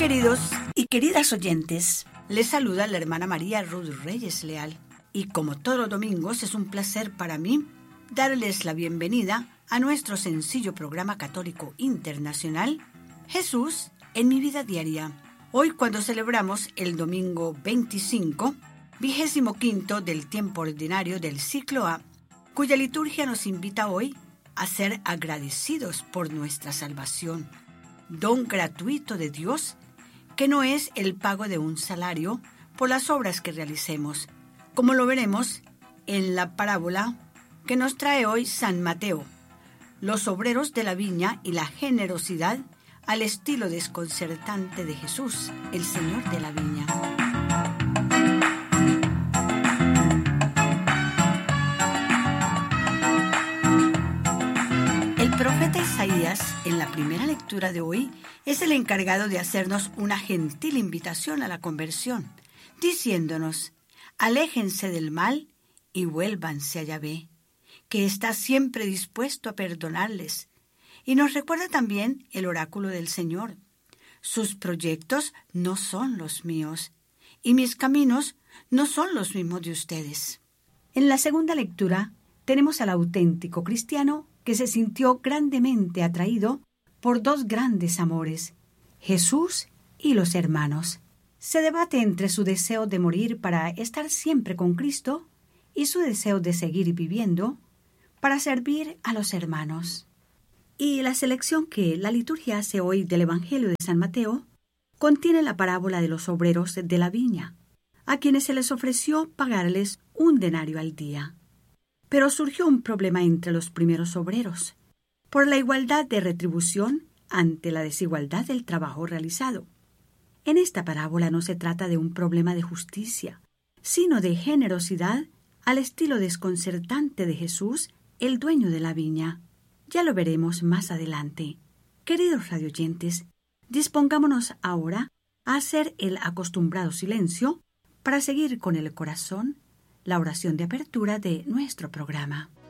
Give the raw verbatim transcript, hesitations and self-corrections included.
Queridos y queridas oyentes, les saluda la hermana María Ruth Reyes Leal. Y como todos los domingos, es un placer para mí darles la bienvenida a nuestro sencillo programa católico internacional, Jesús en mi vida diaria. Hoy, cuando celebramos el domingo veinticinco, vigésimo quinto del tiempo ordinario del ciclo A, cuya liturgia nos invita hoy a ser agradecidos por nuestra salvación, don gratuito de Dios, que no es el pago de un salario por las obras que realicemos, como lo veremos en la parábola que nos trae hoy San Mateo, los obreros de la viña y la generosidad al estilo desconcertante de Jesús, el Señor de la viña. El profeta Isaías, en la primera lectura de hoy, es el encargado de hacernos una gentil invitación a la conversión, diciéndonos: aléjense del mal y vuélvanse a Yahvé, que está siempre dispuesto a perdonarles. Y nos recuerda también el oráculo del Señor: sus proyectos no son los míos, y mis caminos no son los mismos de ustedes. En la segunda lectura tenemos al auténtico cristiano que se sintió grandemente atraído por dos grandes amores, Jesús y los hermanos. Se debate entre su deseo de morir para estar siempre con Cristo y su deseo de seguir viviendo para servir a los hermanos. Y la selección que la liturgia hace hoy del Evangelio de San Mateo contiene la parábola de los obreros de la viña, a quienes se les ofreció pagarles un denario al día. Pero surgió un problema entre los primeros obreros, por la igualdad de retribución ante la desigualdad del trabajo realizado. En esta parábola no se trata de un problema de justicia, sino de generosidad al estilo desconcertante de Jesús, el dueño de la viña. Ya lo veremos más adelante. Queridos radioyentes, dispongámonos ahora a hacer el acostumbrado silencio para seguir con el corazón la oración de apertura de nuestro programa.